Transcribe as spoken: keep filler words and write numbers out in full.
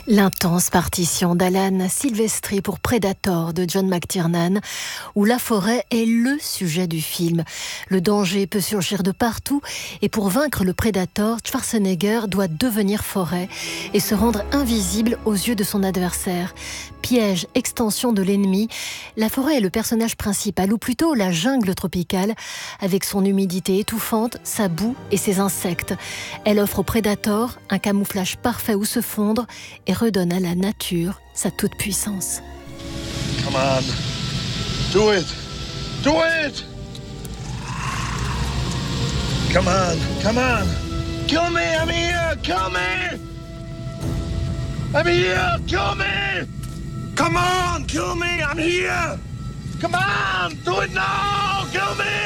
L'intense partition d'Alan Silvestri pour Predator de John McTiernan, où la forêt est le sujet du film. Le danger peut surgir de partout et pour vaincre le Predator, Schwarzenegger doit devenir forêt et se rendre invisible aux yeux de son adversaire. Piège, extension de l'ennemi, la forêt est le personnage principal, ou plutôt la jungle tropicale, avec son humidité étouffante, sa boue et ses insectes. Elle offre au Predator un camouflage parfait où se fondre et redonne à la nature sa toute-puissance. Come on. Do it. Do it. Come on. Come on. Kill me. I'm here. Kill me. I'm here. Kill me. Come on. Kill me. I'm here. Come on. Do it now. Kill me.